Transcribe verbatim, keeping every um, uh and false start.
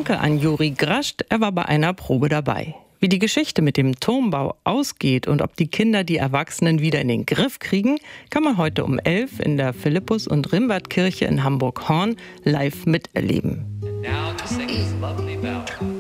Danke an Juri Grascht, er war bei einer Probe dabei. Wie die Geschichte mit dem Turmbau ausgeht und ob die Kinder die Erwachsenen wieder in den Griff kriegen, kann man heute um elf in der Philippus- und Rimbert-Kirche in Hamburg-Horn live miterleben. Now to sing this lovely ballad.